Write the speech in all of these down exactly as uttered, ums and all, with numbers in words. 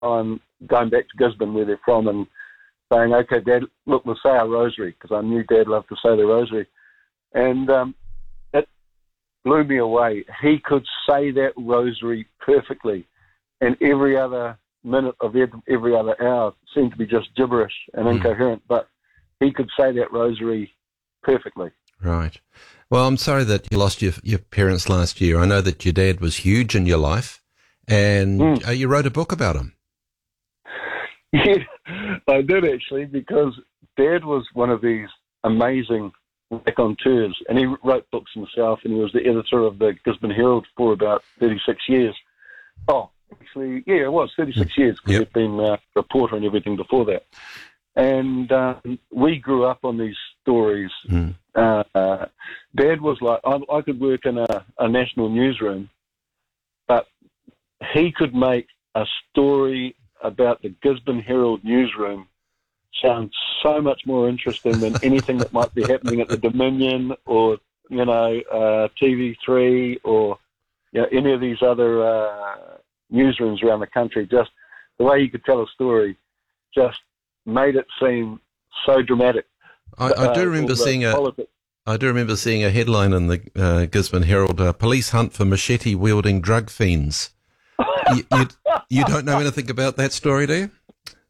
time going back to Gisborne, where they're from, and saying, "Okay, Dad, look, we'll say our rosary," because I knew Dad loved to say the rosary, and um, it blew me away. He could say that rosary perfectly, and every other minute of every other hour seemed to be just gibberish and Mm. incoherent, but he could say that rosary perfectly. Right. Well, I'm sorry that you lost your your parents last year. I know that your dad was huge in your life, and Mm. uh, you wrote a book about him. Yeah, I did actually, because Dad was one of these amazing raconteurs, and he wrote books himself, and he was the editor of the Gisborne Herald for about thirty-six years. Oh, actually, yeah, it was thirty-six years, because Yep. he'd been a reporter and everything before that. And um, we grew up on these stories. Mm. Uh, uh, Dad was like, I, I could work in a, a national newsroom, but he could make a story about the Gisborne Herald newsroom sound so much more interesting than anything that might be happening at the Dominion or, you know, uh, T V three or, you know, any of these other uh, newsrooms around the country. Just the way he could tell a story just made it seem so dramatic. I, I do Uh, remember all the seeing a. politics. I do remember seeing a headline in the uh, Gisborne Herald: uh, "Police hunt for machete-wielding drug fiends." you, you, you don't know anything about that story, do you?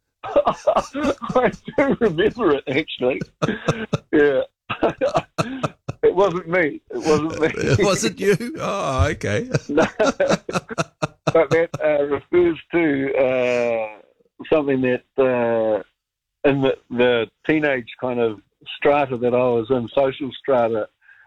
I do remember it, actually. Yeah. It wasn't me. It wasn't me. Was it you? Oh, okay. No. But that uh, refers to uh, something that uh, in the, the teenage kind of strata that I was in, social strata,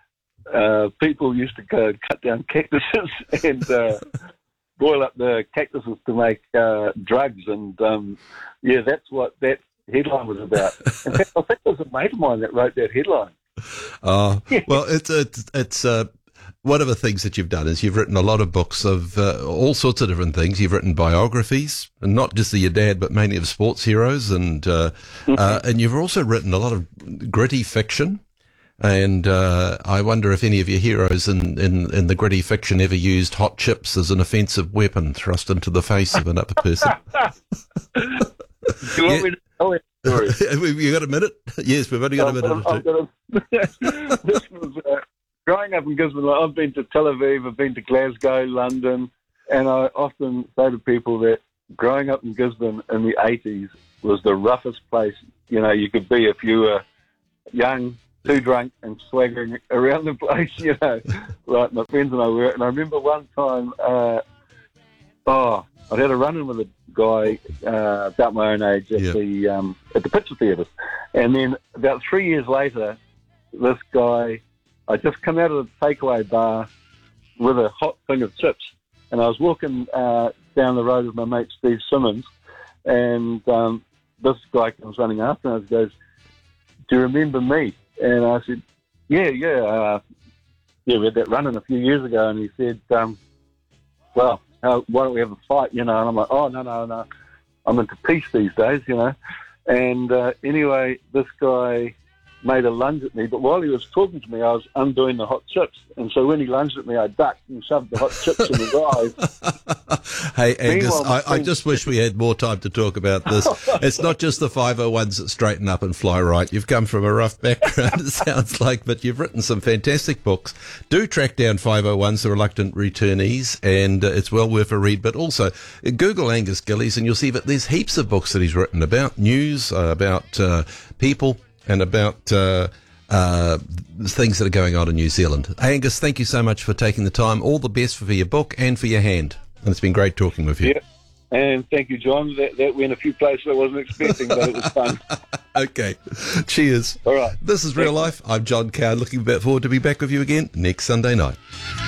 uh, people used to go and cut down cactuses and uh, boil up the cactuses to make uh, drugs. And, um, yeah, that's what that headline was about. In fact, I think it was a mate of mine that wrote that headline. Oh, well, it's it's it's uh, one of the things that you've done is you've written a lot of books of uh, all sorts of different things. You've written biographies, and not just of your dad, but mainly of sports heroes, and uh, uh, and you've also written a lot of gritty fiction. And uh, I wonder if any of your heroes in, in, in the gritty fiction ever used hot chips as an offensive weapon thrust into the face of another person. Do you want Yeah. me to tell that story? Have you got a minute? Yes, we've only got a minute or I've two. got a- this was uh, growing up in Gisborne. like, I've been to Tel Aviv, I've been to Glasgow, London, and I often say to people that growing up in Gisborne in the eighties was the roughest place you know you could be if you were young, too drunk, and swaggering around the place. You know, like my friends and I were. And I remember one time, uh, oh, I had a run-in with a guy uh, about my own age at Yeah. the um, at the picture theatres, and then about three years later, this guy, I just come out of the takeaway bar with a hot thing of chips, and I was walking uh, down the road with my mate Steve Simmons, and um, this guy comes running after us and goes, "Do you remember me?" And I said, "Yeah, yeah, uh, yeah, we had that run-in a few years ago." And he said, um, "Well, how, why don't we have a fight?" You know, and I'm like, "Oh, no, no, no, I'm into peace these days," you know. And uh, anyway, this guy made a lunge at me, but while he was talking to me, I was undoing the hot chips. And so when he lunged at me, I ducked and shoved the hot chips in his eyes. Hey, Angus, Meanwhile, I, I my just wish we had more time to talk about this. It's not just the five oh ones that straighten up and fly right. You've come from a rough background, it sounds like, but you've written some fantastic books. Do track down five oh ones, The Reluctant Returnees, and uh, it's well worth a read. But also, uh, Google Angus Gillies, and you'll see that there's heaps of books that he's written about news, uh, about uh, people, and about uh, uh, things that are going on in New Zealand. Angus, thank you so much for taking the time. All the best for your book and for your hand. And it's been great talking with you. Yeah. And thank you, John. That, that went a few places I wasn't expecting, but it was fun. Okay. Cheers. All right. This is Real Life. I'm John Coward, looking forward to be back with you again next Sunday night.